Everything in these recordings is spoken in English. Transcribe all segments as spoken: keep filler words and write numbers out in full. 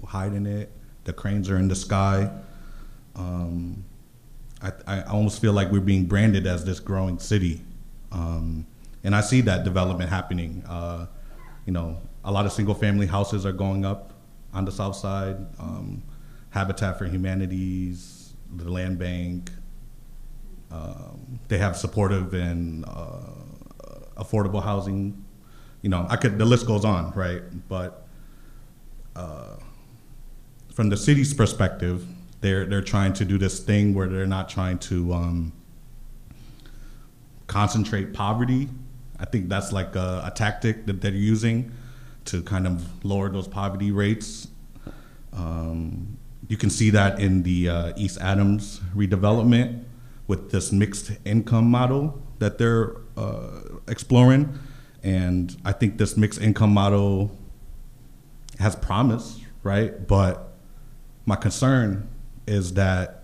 hide in it. The cranes are in the sky. Um, I, I almost feel like we're being branded as this growing city. Um, and I see that development happening. Uh, you know, a lot of single family houses are going up on the south side. Um, Habitat for Humanities, the Land Bank, um, they have supportive and uh, affordable housing. You know, I could, the list goes on, right? But uh, from the city's perspective, they're they're trying to do this thing where they're not trying to um, concentrate poverty. I think that's like a, a tactic that they're using to kind of lower those poverty rates. Um, you can see that in the uh, East Adams redevelopment with this mixed income model that they're uh, exploring. And I think this mixed income model has promise, right? But my concern is that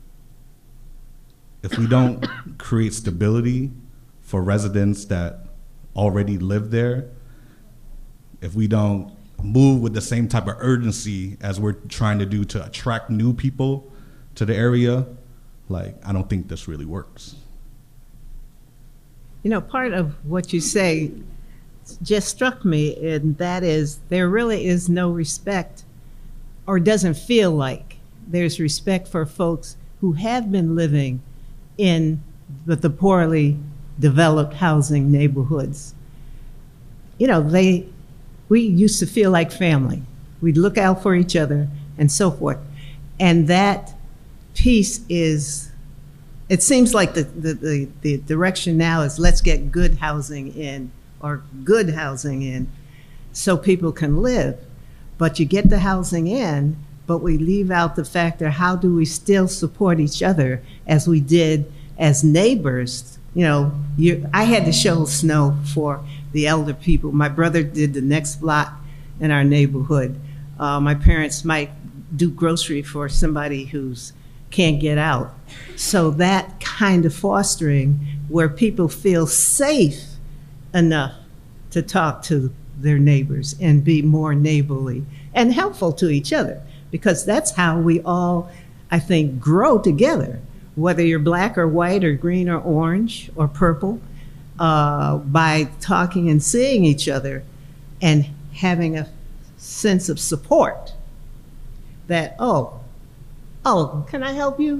if we don't create stability for residents that already live there, if we don't move with the same type of urgency as we're trying to do to attract new people to the area, like, I don't think this really works. You know, part of what you say just struck me, and that is there really is no respect, or doesn't feel like there's respect for folks who have been living in the, the poorly developed housing neighborhoods. You know, they, we used to feel like family. We'd look out for each other and so forth. And that piece is, it seems like the, the, the, the direction now is let's get good housing in, or good housing in, so people can live. But you get the housing in, but we leave out the fact of how do we still support each other as we did as neighbors. You know, you, I had to shovel snow for the elder people. My brother did the next block in our neighborhood. Uh, my parents might do grocery for somebody who's can't get out. So that kind of fostering where people feel safe enough to talk to their neighbors and be more neighborly and helpful to each other, because that's how we all, I think, grow together, whether you're black or white or green or orange or purple, uh, by talking and seeing each other and having a sense of support that, oh, oh, can I help you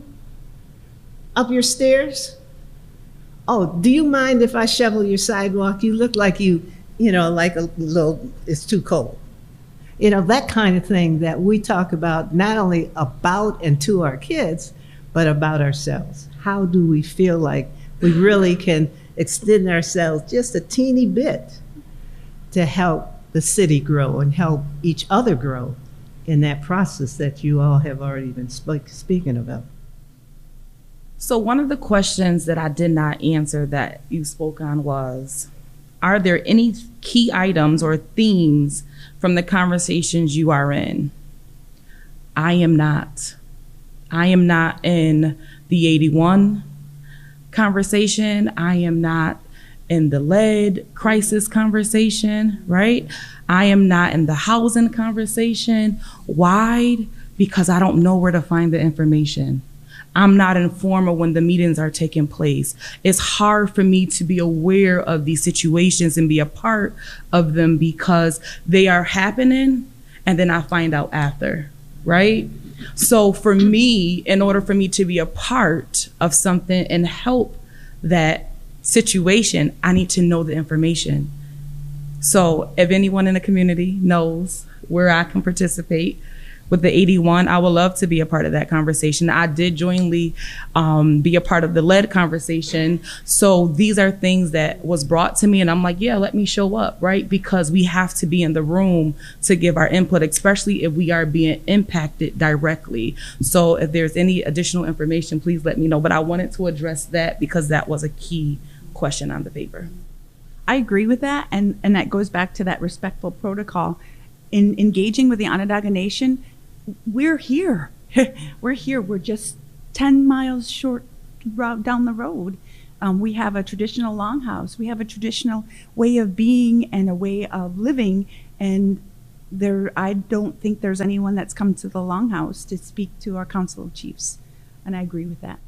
up your stairs? Oh, do you mind if I shovel your sidewalk? You look like you, you know, like a little, it's too cold. You know, that kind of thing that we talk about, not only about and to our kids, but about ourselves. How do we feel like we really can extend ourselves just a teeny bit to help the city grow and help each other grow in that process that you all have already been sp- speaking about? So one of the questions that I did not answer that you spoke on was, are there any key items or themes from the conversations you are in? I am not. I am not in the eighty-one conversation. I am not in the lead crisis conversation, right? I am not in the housing conversation. Why? Because I don't know where to find the information. I'm not informed of when the meetings are taking place. It's hard for me to be aware of these situations and be a part of them because they are happening and then I find out after, right? So for me, in order for me to be a part of something and help that situation, I need to know the information. So if anyone in the community knows where I can participate with the eighty-one, I would love to be a part of that conversation. I did jointly um, be a part of the lead conversation. So these are things that was brought to me and I'm like, yeah, let me show up, right? Because we have to be in the room to give our input, especially if we are being impacted directly. So if there's any additional information, please let me know. But I wanted to address that because that was a key question on the paper. I agree with that. And, and that goes back to that respectful protocol. In engaging with the Onondaga Nation, we're here. We're here. We're just ten miles short route down the road. Um, we have a traditional longhouse. We have a traditional way of being and a way of living. And there, I don't think there's anyone that's come to the Longhouse to speak to our Council of Chiefs, and I agree with that.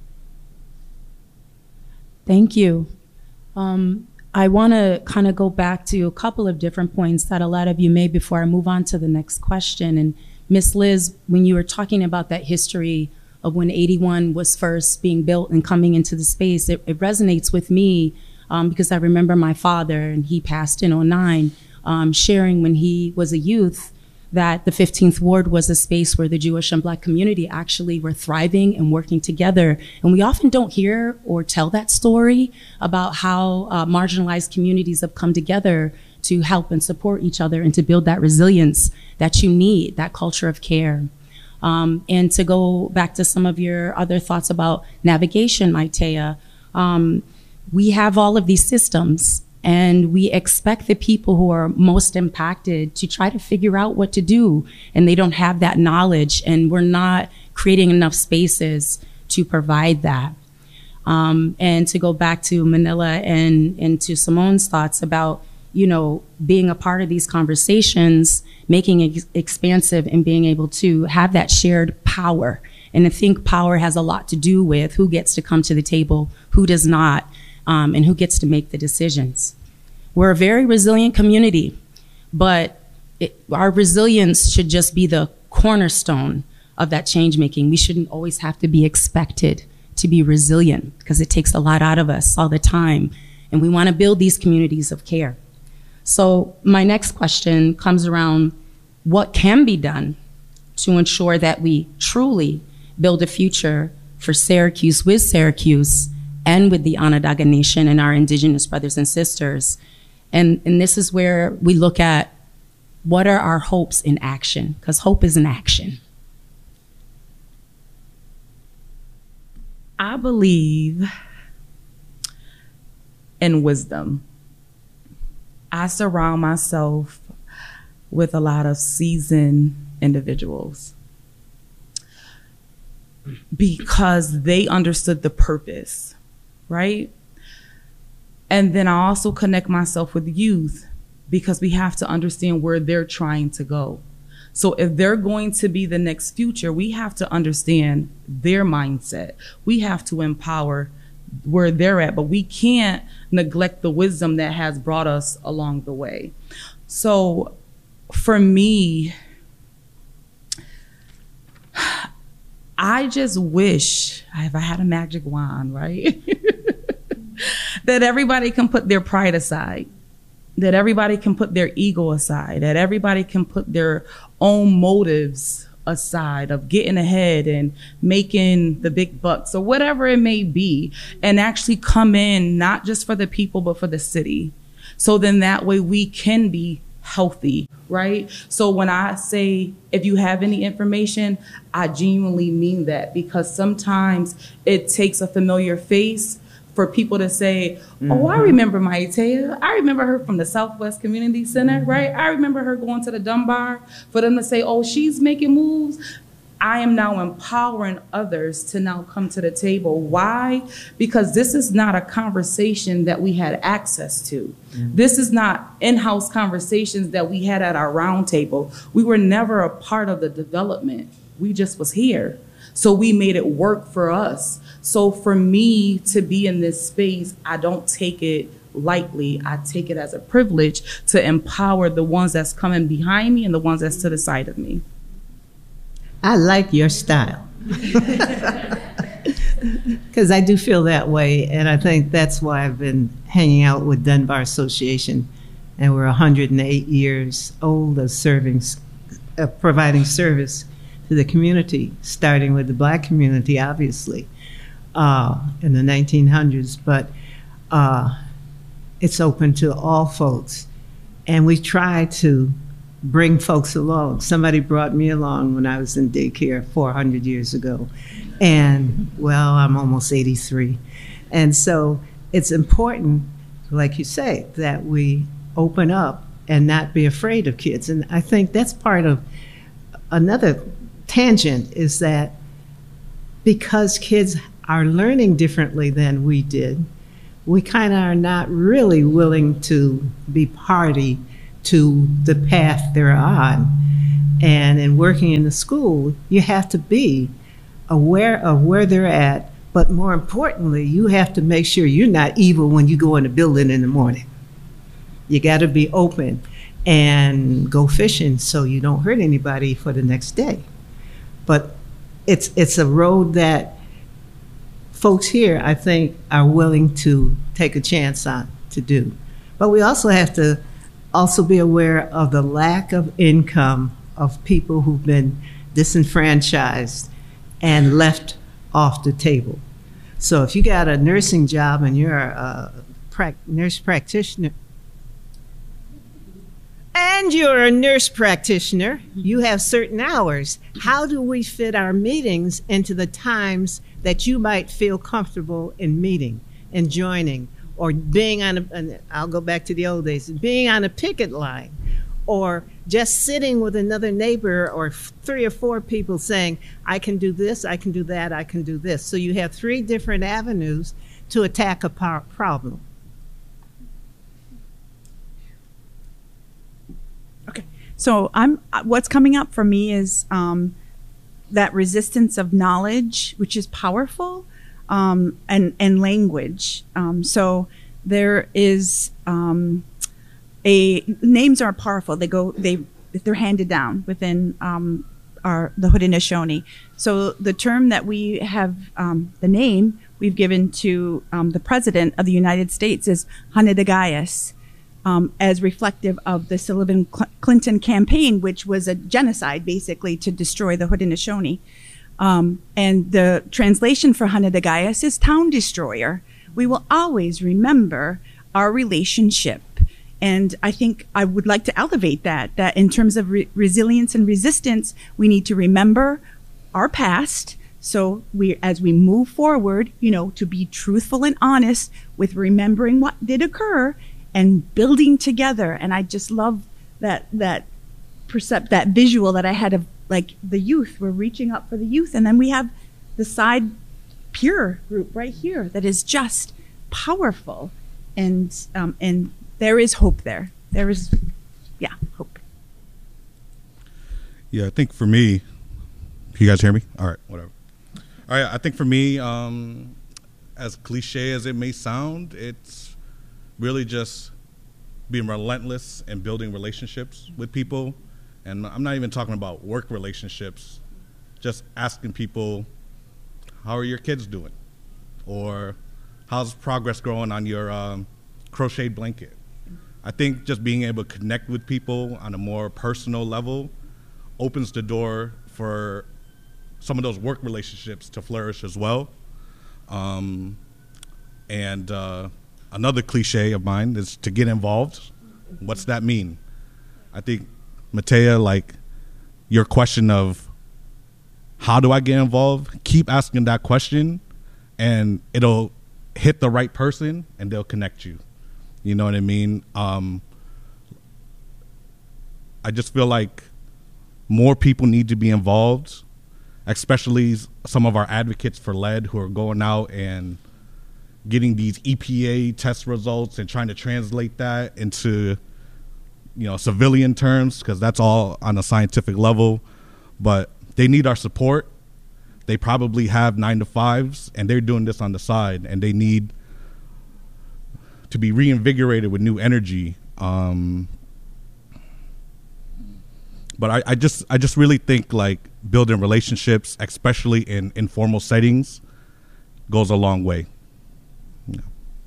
Thank you. Um, I want to kind of go back to a couple of different points that a lot of you made before I move on to the next question. And Miss Liz, when you were talking about that history of when eighty-one was first being built and coming into the space, it, it resonates with me um, because I remember my father, and he passed in oh nine, um, sharing when he was a youth that the fifteenth Ward was a space where the Jewish and Black community actually were thriving and working together. And we often don't hear or tell that story about how uh, marginalized communities have come together to help and support each other and to build that resilience that you need, that culture of care. Um, and to go back to some of your other thoughts about navigation, Maitea, um, we have all of these systems, and we expect the people who are most impacted to try to figure out what to do, and they don't have that knowledge, and we're not creating enough spaces to provide that. Um, and to go back to Manila and, and to Simone's thoughts about, you know, being a part of these conversations, making it expansive and being able to have that shared power. And I think power has a lot to do with who gets to come to the table, who does not, um, and who gets to make the decisions. We're a very resilient community, but it, our resilience should just be the cornerstone of that change making. We shouldn't always have to be expected to be resilient, because it takes a lot out of us all the time. And we want to build these communities of care. So my next question comes around what can be done to ensure that we truly build a future for Syracuse, with Syracuse, and with the Onondaga Nation and our Indigenous brothers and sisters. And, and this is where we look at what are our hopes in action, because hope is an action. I believe in wisdom. I surround myself with a lot of seasoned individuals because they understood the purpose, right? And then I also connect myself with youth because we have to understand where they're trying to go. So if they're going to be the next future, we have to understand their mindset. We have to empower where they're at, but we can't neglect the wisdom that has brought us along the way. So for me, I just wish, if I had a magic wand, right? that everybody can put their pride aside, that everybody can put their ego aside, that everybody can put their own motives aside of getting ahead and making the big bucks or whatever it may be, and actually come in not just for the people, but for the city. So then that way we can be healthy, right? So when I say, if you have any information, I genuinely mean that, because sometimes it takes a familiar face for people to say, mm-hmm. oh, I remember Maitea. I remember her from the Southwest Community Center, right? I remember her going to the Dunbar. For them to say, oh, she's making moves. I am now empowering others to now come to the table. Why? Because this is not a conversation that we had access to. Mm-hmm. This is not in-house conversations that we had at our round table. We were never a part of the development. We just was here. So we made it work for us. So for me to be in this space, I don't take it lightly. I take it as a privilege to empower the ones that's coming behind me and the ones that's to the side of me. I like your style. Because I do feel that way, and I think that's why I've been hanging out with Dunbar Association, and we're one hundred eight years old of serving, uh, providing service to the community, starting with the Black community, obviously, uh, in the nineteen hundreds, but uh, it's open to all folks. And we try to bring folks along. Somebody brought me along when I was in daycare four hundred years ago. And, well, I'm almost eighty-three. And so it's important, like you say, that we open up and not be afraid of kids. And I think that's part of another tangent, is that because kids are learning differently than we did, we kind of are not really willing to be party to the path they're on. And in working in the school, you have to be aware of where they're at, but more importantly, you have to make sure you're not evil when you go in the building in the morning. You got to be open and go fishing so you don't hurt anybody for the next day. But it's it's a road that folks here, I think, are willing to take a chance on to do. But we also have to also be aware of the lack of income of people who've been disenfranchised and left off the table. So if you got a nursing job and you're a pra- nurse practitioner, and you're a nurse practitioner, you have certain hours. How do we fit our meetings into the times that you might feel comfortable in meeting and joining, or being on a, and I'll go back to the old days, being on a picket line, or just sitting with another neighbor or three or four people saying, I can do this, I can do that, I can do this. So you have three different avenues to attack a par- problem. Okay, so I'm. What's coming up for me is um, that resistance of knowledge, which is powerful, um, and and language. Um, so there is um, a names are powerful. They go they they're handed down within um, our the Haudenosaunee. So the term that we have, um, the name we've given to um, the President of the United States is Hanadagayas. Um, as reflective of the Sullivan Cl- Clinton campaign, which was a genocide, basically, to destroy the Haudenosaunee. Um, and the translation for Hanadagayas is town destroyer. We will always remember our relationship. And I think I would like to elevate that, that in terms of re- resilience and resistance, we need to remember our past. So we, as we move forward, you know, to be truthful and honest with remembering what did occur and building together. And I just love that that percept that visual that I had of like the youth. We're reaching up for the youth, and then we have the side pure group right here that is just powerful, and um, and there is hope there. There is, yeah, hope. Yeah, I think for me, can you guys hear me? All right, whatever. All right, I think for me, um, as cliche as it may sound, it's really just being relentless and building relationships with people. And I'm not even talking about work relationships, just asking people, how are your kids doing? Or how's progress growing on your um, crocheted blanket? I think just being able to connect with people on a more personal level opens the door for some of those work relationships to flourish as well. Um, and uh, Another cliche of mine is to get involved. What's that mean? I think, Matea, like your question of how do I get involved? Keep asking that question, and it'll hit the right person, and they'll connect you. You know what I mean? Um, I just feel like more people need to be involved, especially some of our advocates for lead who are going out and getting these E P A test results and trying to translate that into, you know, civilian terms, because that's all on a scientific level. But they need our support. They probably have nine to fives, and they're doing this on the side, and they need to be reinvigorated with new energy. Um, but I, I just, I just really think like building relationships, especially in informal settings, goes a long way. Yeah.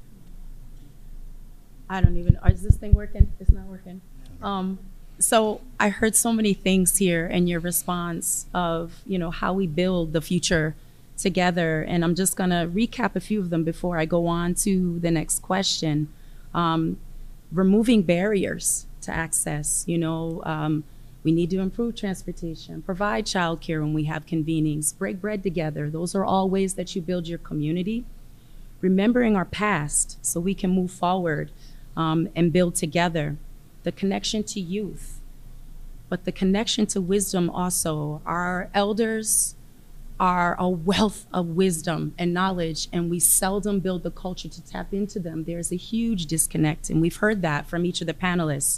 I don't even, is this thing working? It's not working. Um, so I heard so many things here in your response of, you know, how we build the future together. And I'm just going to recap a few of them before I go on to the next question. Um, removing barriers to access, you know, um, we need to improve transportation, provide childcare when we have convenings, break bread together. Those are all ways that you build your community. Remembering our past so we can move forward um, and build together. The connection to youth, but the connection to wisdom also. Our elders are a wealth of wisdom and knowledge, and we seldom build the culture to tap into them. There's a huge disconnect, and we've heard that from each of the panelists.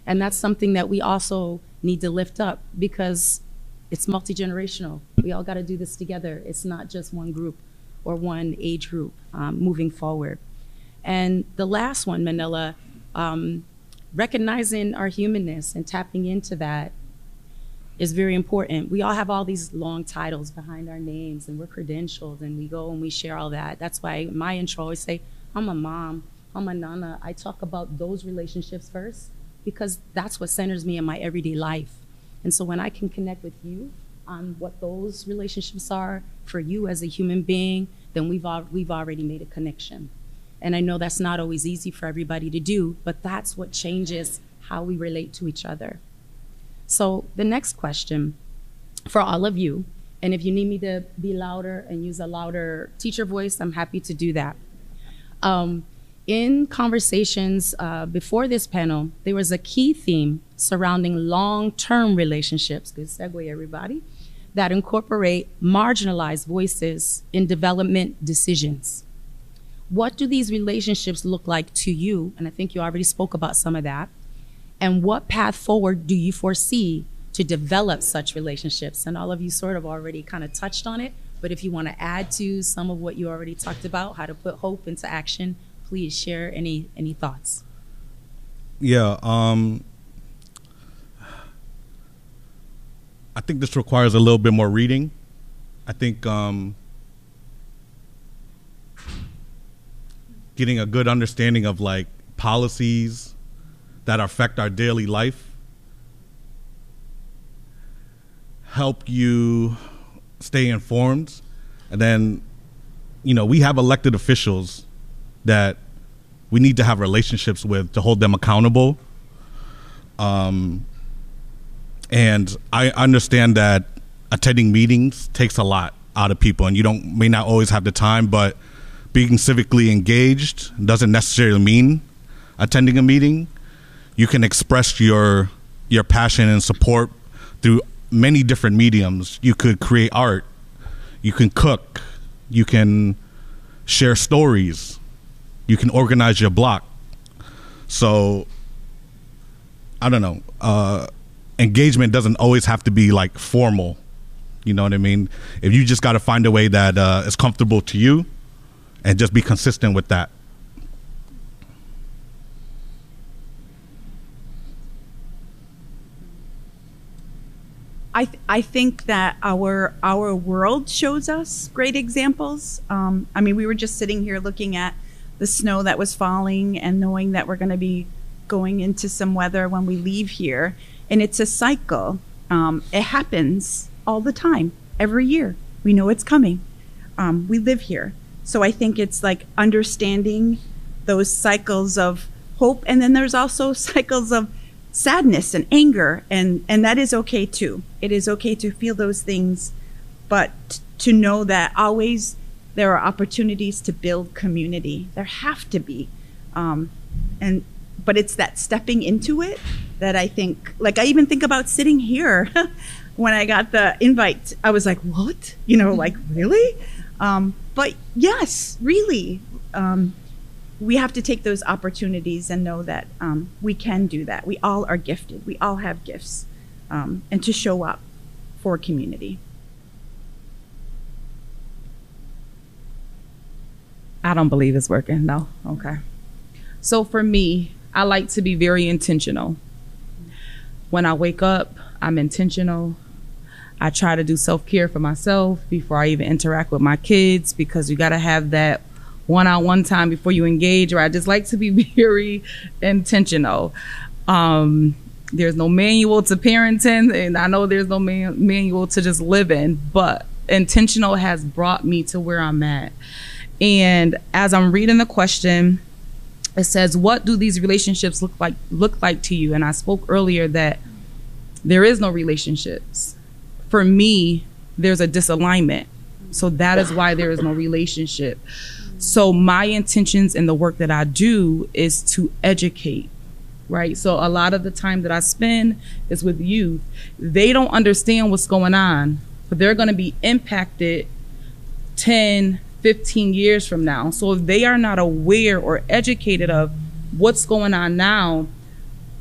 And that's something that we also need to lift up because it's multi-generational. We all got to do this together. It's not just one group or one age group um, moving forward. And the last one, Manila, um, recognizing our humanness and tapping into that is very important. We all have all these long titles behind our names and we're credentialed and we go and we share all that. That's why in my intro I always say, I'm a mom, I'm a nana. I talk about those relationships first because that's what centers me in my everyday life. And so when I can connect with you on what those relationships are for you as a human being, then we've, al we've already made a connection. And I know that's not always easy for everybody to do, but that's what changes how we relate to each other. So the next question for all of you, and if you need me to be louder and use a louder teacher voice, I'm happy to do that. Um, in conversations uh, before this panel, there was a key theme surrounding long-term relationships, good segue everybody, that incorporate marginalized voices in development decisions. What do these relationships look like to you? And I think you already spoke about some of that. And what path forward do you foresee to develop such relationships? And all of you sort of already kind of touched on it, but if you want to add to some of what you already talked about, how to put hope into action, please share any, any thoughts. Yeah, um, I think this requires a little bit more reading. I think um, getting a good understanding of like policies that affect our daily life help you stay informed. And then, you know, we have elected officials that we need to have relationships with to hold them accountable. Um, and I understand that attending meetings takes a lot out of people, and you don't may not always have the time, but being civically engaged doesn't necessarily mean attending a meeting. You can express your your passion and support through many different mediums. You could create art, you can cook, you can share stories, you can organize your block. So I don't know, uh, engagement doesn't always have to be like formal. You know what I mean? If you just got to find a way that uh, is comfortable to you and just be consistent with that. I, th I think that our our world shows us great examples. Um, I mean, we were just sitting here looking at the snow that was falling and knowing that we're going to be going into some weather when we leave here. And it's a cycle. Um, it happens all the time, every year. We know it's coming. Um, we live here. So I think it's like understanding those cycles of hope. And then there's also cycles of sadness and anger, and and that is okay too. It is okay to feel those things, but to know that always there are opportunities to build community. There have to be, um, and but it's that stepping into it that I think. Like I even think about sitting here. When I got the invite, I was like, "What? You know, like really?" Um, but yes, really. Um, We have to take those opportunities and know that um, we can do that. We all are gifted. We all have gifts, um, and to show up for community. I don't believe it's working. No. Okay. So for me, I like to be very intentional. When I wake up, I'm intentional. I try to do self-care for myself before I even interact with my kids, because you got to have that one-on-one time before you engage, or I just like to be very intentional. Um, there's no manual to parenting, and I know there's no man manual to just living, but intentional has brought me to where I'm at. And as I'm reading the question, it says, what do these relationships look like look like to you? And I spoke earlier that there is no relationships. For me, there's a disalignment. So that is why there is no relationship. So my intentions in the work that I do is to educate, right? So a lot of the time that I spend is with youth. They don't understand what's going on, but they're going to be impacted ten, fifteen years from now. So if they are not aware or educated of what's going on now,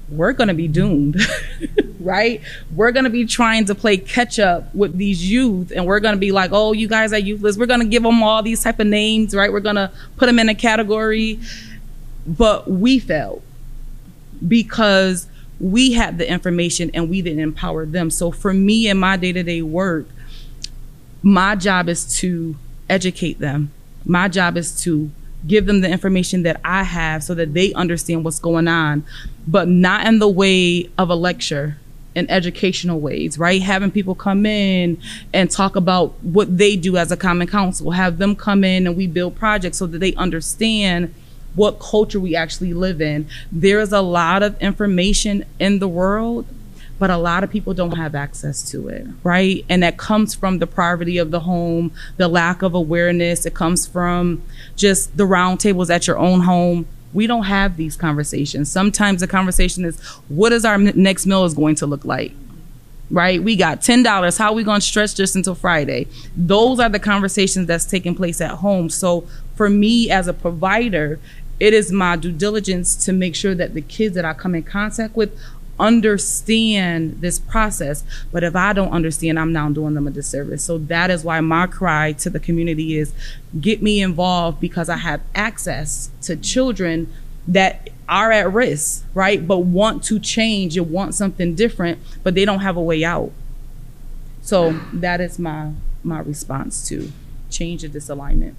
we're going to be doomed, right? We're going to be trying to play catch up with these youth, and we're going to be like, oh, you guys are youthless. We're going to give them all these type of names, right? We're going to put them in a category. But we failed because we had the information and we didn't empower them. So for me in my day-to-day work, my job is to educate them. My job is to give them the information that I have so that they understand what's going on, but not in the way of a lecture, in educational ways, right? Having people come in and talk about what they do as a Common Council, have them come in and we build projects so that they understand what culture we actually live in. There is a lot of information in the world, but a lot of people don't have access to it, right? And that comes from the poverty of the home, the lack of awareness. It comes from just the round tables at your own home. We don't have these conversations. Sometimes the conversation is, what is our next meal is going to look like, right? We got ten dollars. How are we going to stretch this until Friday? Those are the conversations that's taking place at home. So for me as a provider, it is my due diligence to make sure that the kids that I come in contact with understand this process. But if I don't understand, I'm now doing them a disservice. So that is why my cry to the community is, get me involved, because I have access to children that are at risk, right? But want to change and want something different, but they don't have a way out. So that is my my response to change the disalignment.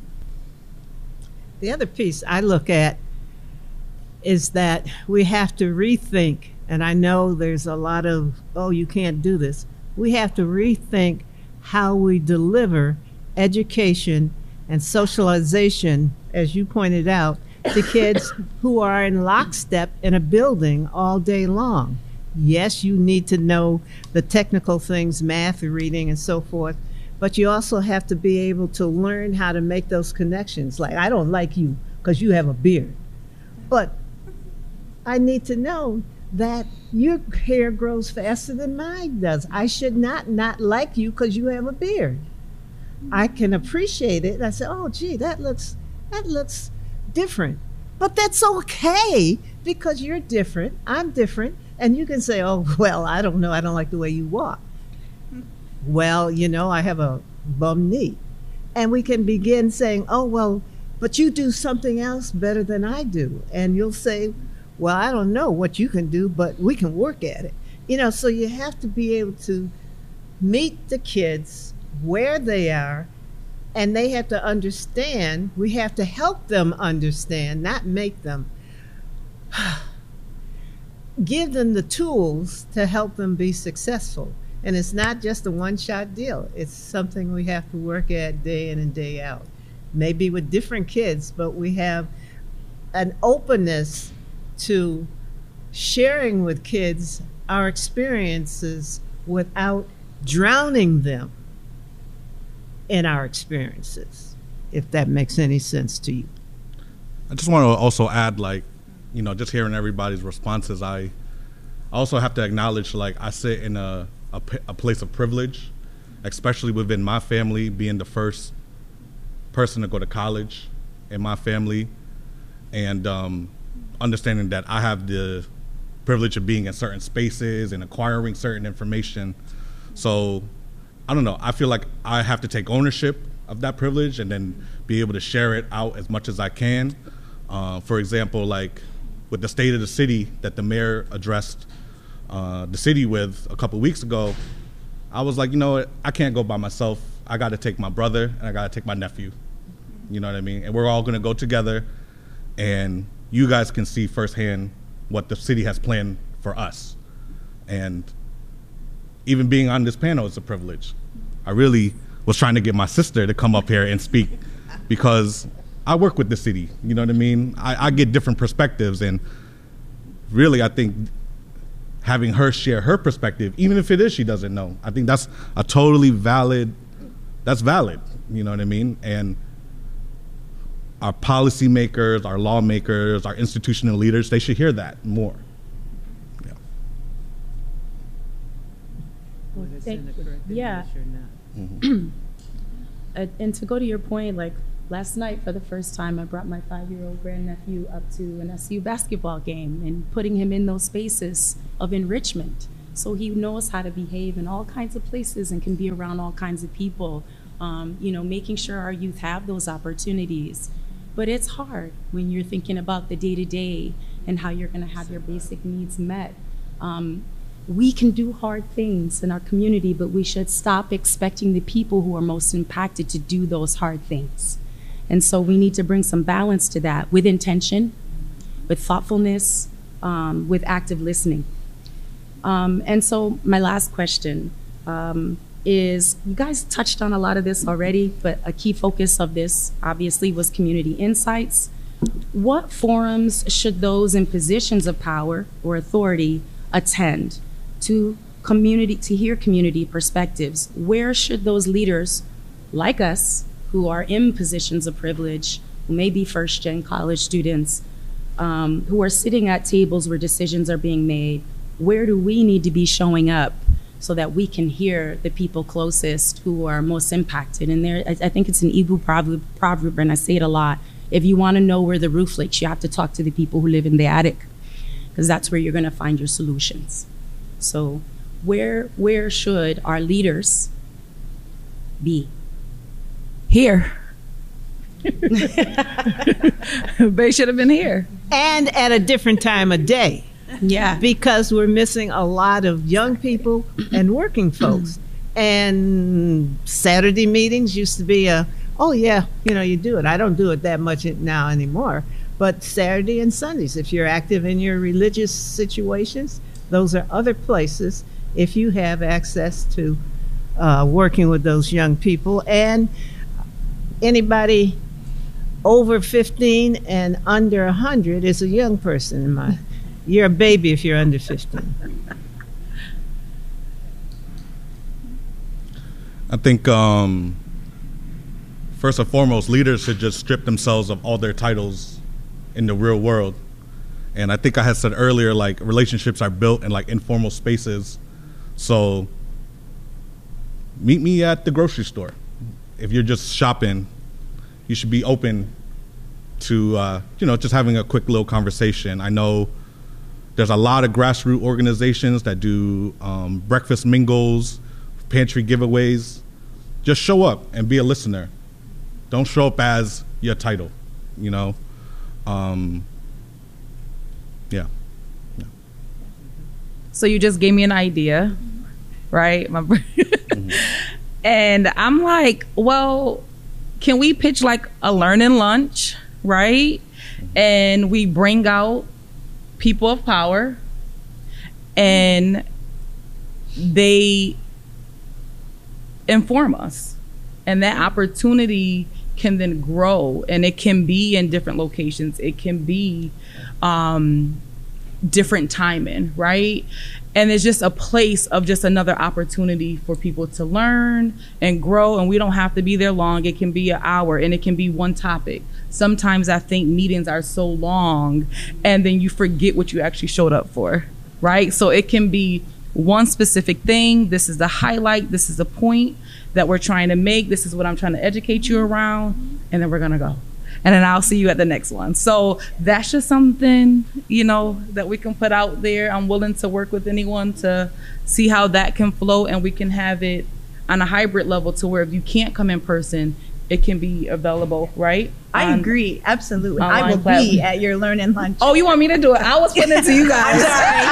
The other piece I look at is that we have to rethink, and I know there's a lot of, oh, you can't do this. We have to rethink how we deliver education and socialization, as you pointed out, to kids who are in lockstep in a building all day long. Yes, you need to know the technical things, math, reading, and so forth, but you also have to be able to learn how to make those connections. Like, I don't like you because you have a beard, but I need to know that your hair grows faster than mine does. I should not not like you because you have a beard. I can appreciate it. I say, oh, gee, that looks that looks different. But that's okay, because you're different, I'm different, and you can say, oh, well, I don't know, I don't like the way you walk. Well, you know, I have a bum knee. And we can begin saying, oh, well, but you do something else better than I do. And you'll say, well, I don't know what you can do, but we can work at it. You know, so you have to be able to meet the kids where they are, and they have to understand. We have to help them understand, not make them. Give them the tools to help them be successful. And it's not just a one-shot deal. It's something we have to work at day in and day out. Maybe with different kids, but we have an openness to sharing with kids our experiences without drowning them in our experiences, if that makes any sense to you. I just want to also add, like, you know, just hearing everybody's responses, I also have to acknowledge, like, I sit in a A, a place of privilege, especially within my family, being the first person to go to college in my family, and um, understanding that I have the privilege of being in certain spaces and acquiring certain information. So I don't know, I feel like I have to take ownership of that privilege and then be able to share it out as much as I can. Uh, for example, like with the state of the city that the mayor addressed Uh, the city with a couple weeks ago, I was like, you know what, I can't go by myself. I got to take my brother and I got to take my nephew. You know what I mean? And we're all going to go together, and you guys can see firsthand what the city has planned for us. And even being on this panel is a privilege. I really was trying to get my sister to come up here and speak, because I work with the city. You know what I mean? I, I get different perspectives, and really, I think having her share her perspective, even if it is she doesn't know, I think that's a totally valid, that's valid, you know what I mean? And our policymakers, our lawmakers, our institutional leaders, they should hear that more. Yeah. Well, thank you. Yeah. Mm-hmm. uh, and to go to your point, like Last night, for the first time, I brought my five-year-old grandnephew up to an S U basketball game and putting him in those spaces of enrichment. So he knows how to behave in all kinds of places and can be around all kinds of people, um, you know, making sure our youth have those opportunities. But it's hard when you're thinking about the day-to-day and how you're gonna have your basic needs met. Um, we can do hard things in our community, but we should stop expecting the people who are most impacted to do those hard things. And so we need to bring some balance to that with intention, with thoughtfulness, um, with active listening. Um, and so my last question um, is, you guys touched on a lot of this already, but a key focus of this obviously was community insights. What forums should those in positions of power or authority attend to community, to hear community perspectives? Where should those leaders like us who are in positions of privilege, who may be first-gen college students, um, who are sitting at tables where decisions are being made, where do we need to be showing up so that we can hear the people closest who are most impacted? And there, I, I think it's an Igbo proverb, proverb, and I say it a lot. If you want to know where the roof leaks, you have to talk to the people who live in the attic, because that's where you're going to find your solutions. So where, where should our leaders be? Here. They should have been here. And at a different time of day. Yeah. Because we're missing a lot of young people and working folks. And Saturday meetings used to be a, oh yeah, you know, you do it. I don't do it that much now anymore. But Saturday and Sundays, if you're active in your religious situations, those are other places if you have access to uh, working with those young people. And anybody over fifteen and under one hundred is a young person in my, you're a baby if you're under fifteen. I think um, first and foremost, leaders should just strip themselves of all their titles in the real world. And I think I had said earlier, like, relationships are built in like informal spaces. So meet me at the grocery store. If you're just shopping, you should be open to, uh, you know, just having a quick little conversation. I know there's a lot of grassroots organizations that do um, breakfast mingles, pantry giveaways. Just show up and be a listener. Don't show up as your title, you know. Um, yeah. yeah. So you just gave me an idea, right? My mm-hmm. And I'm like, well, can we pitch like a learning lunch, right? Mm-hmm. And we bring out people of power and they inform us. And that opportunity can then grow, and it can be in different locations. It can be um, different timing, right? And it's just a place of just another opportunity for people to learn and grow. And we don't have to be there long. It can be an hour and it can be one topic. Sometimes I think meetings are so long and then you forget what you actually showed up for, right? So it can be one specific thing. This is the highlight. This is the point that we're trying to make. This is what I'm trying to educate you around. And then we're going to go. And then I'll see you at the next one. So that's just something, you know, that we can put out there. I'm willing to work with anyone to see how that can flow, and we can have it on a hybrid level to where if you can't come in person, it can be available, right? I On agree. Absolutely. I will platform. be at your learning lunch. Oh, you want me to do it? I was putting it to you guys.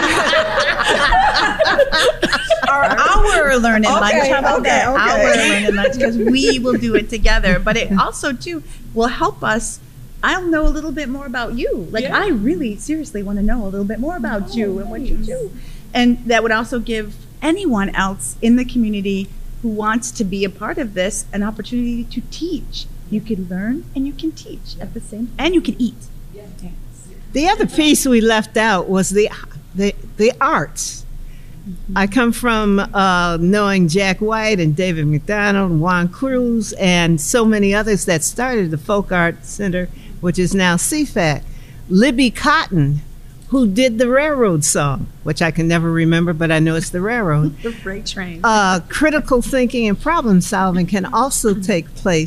Or our learning Okay, lunch. How about okay, that? okay. Our learning lunch, because we will do it together. But it also, too, will help us. I'll know a little bit more about you. Like, Yeah. I really seriously want to know a little bit more about you and what you do. And that would also give anyone else in the community who wants to be a part of this an opportunity to teach. You can learn and you can teach at the same time. And you can eat. The other piece we left out was the the, the arts. Mm-hmm. I come from uh, knowing Jack White and David McDonald and Juan Cruz and so many others that started the Folk Art Center, which is now C F A C. Libby Cotton, who did the railroad song, which I can never remember, but I know it's the railroad. The freight train. Uh, critical thinking and problem solving can also take place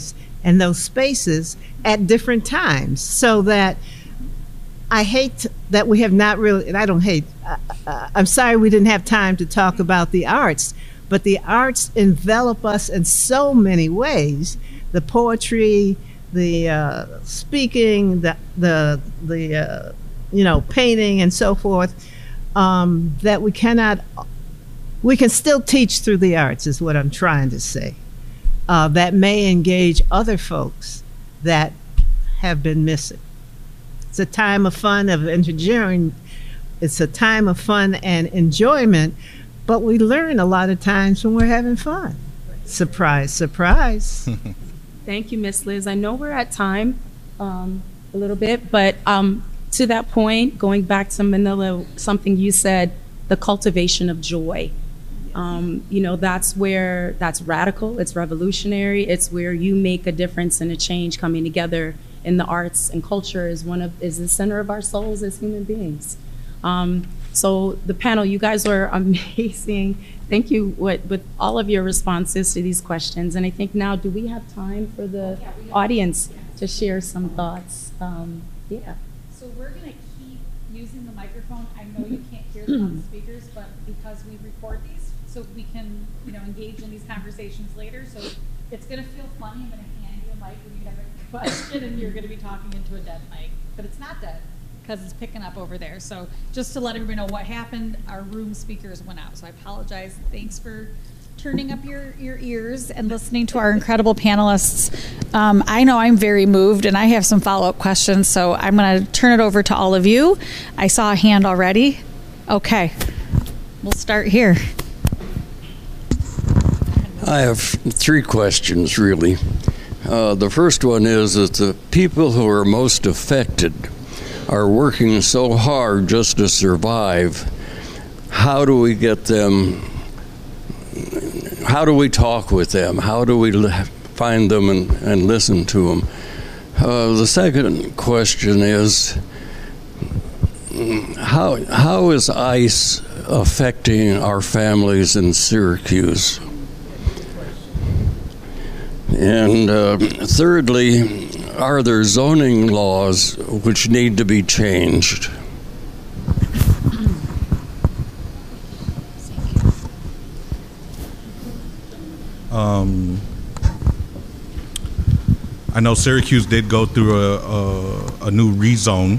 and those spaces at different times, so that I hate that we have not really, and I don't hate, uh, uh, I'm sorry we didn't have time to talk about the arts, but the arts envelop us in so many ways. The poetry, the uh, speaking, the, the, the uh, you know, painting and so forth, um, that we cannot, we can still teach through the arts is what I'm trying to say. Uh, that may engage other folks that have been missing. It's a time of fun, of enjoying. It's a time of fun and enjoyment, but we learn a lot of times when we're having fun. Surprise, surprise. Thank you, Miss Liz. I know we're at time um, a little bit, but um, to that point, going back to Manila, something you said, the cultivation of joy. Um, you know, that's where, that's radical, it's revolutionary, it's where you make a difference and a change coming together in the arts, and culture is one of, is the center of our souls as human beings. Um, so the panel, you guys were amazing. Thank you with, with all of your responses to these questions. And I think now, do we have time for the audience to share some thoughts? Um, yeah. So we're going to keep using the microphone. I know you can't hear them on the speakers, but because we record these, so we can, you know, engage in these conversations later. So it's going to feel funny. I'm going to hand you a mic when you have a question, and you're going to be talking into a dead mic, but it's not dead because it's picking up over there. So just to let everybody know what happened, our room speakers went out. So I apologize. Thanks for turning up your, your ears and listening to our incredible panelists. Um, I know I'm very moved, and I have some follow-up questions, so I'm going to turn it over to all of you. I saw a hand already. Okay, we'll start here. I have three questions, really. Uh, the first one is that the people who are most affected are working so hard just to survive. How do we get them, how do we talk with them? How do we find them and, and listen to them? Uh, the second question is, how how is ICE affecting our families in Syracuse? And uh, thirdly, are there zoning laws which need to be changed? Um, I know Syracuse did go through a, a, a new rezone.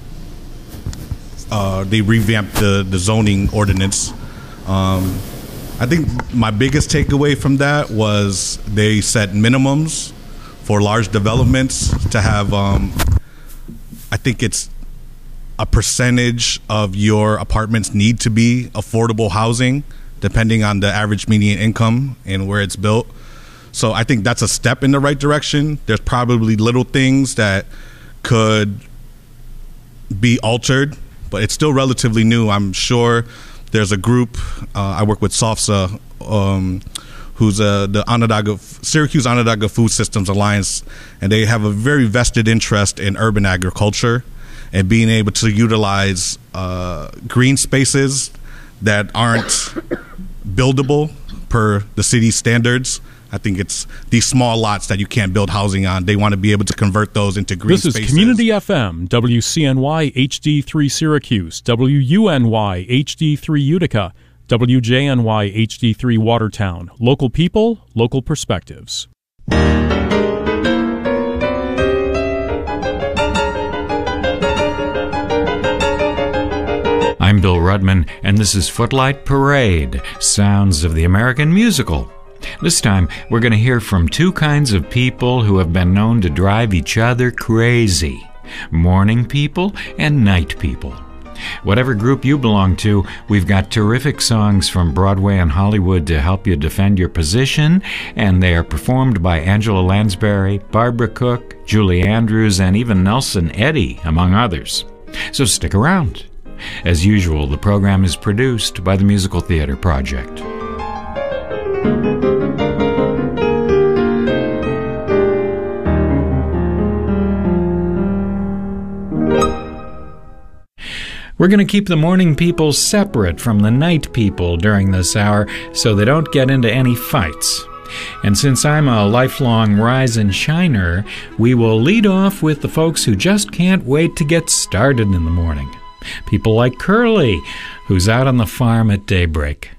Uh, they revamped the, the zoning ordinance. Um, I think my biggest takeaway from that was they set minimums for large developments to have, um, I think it's a percentage of your apartments need to be affordable housing, depending on the average median income and where it's built. So I think that's a step in the right direction. There's probably little things that could be altered, but it's still relatively new. I'm sure there's a group, uh, I work with SOFSA, um, who's uh, the Onondaga, Syracuse Onondaga Food Systems Alliance, and they have a very vested interest in urban agriculture and being able to utilize uh, green spaces that aren't buildable per the city's standards. I think it's these small lots that you can't build housing on. They want to be able to convert those into green spaces. This is Community F M, W C N Y H D three Syracuse, W U N Y H D three Utica, W J N Y H D three Watertown. Local people, local perspectives. I'm Bill Rudman, and this is Footlight Parade, Sounds of the American Musical. This time, we're going to hear from two kinds of people who have been known to drive each other crazy: morning people and night people. Whatever group you belong to, we've got terrific songs from Broadway and Hollywood to help you defend your position, and they are performed by Angela Lansbury, Barbara Cook, Julie Andrews, and even Nelson Eddy, among others. So stick around. As usual, the program is produced by the Musical Theater Project. We're going to keep the morning people separate from the night people during this hour so they don't get into any fights. And since I'm a lifelong rise and shiner, we will lead off with the folks who just can't wait to get started in the morning. People like Curly, who's out on the farm at daybreak.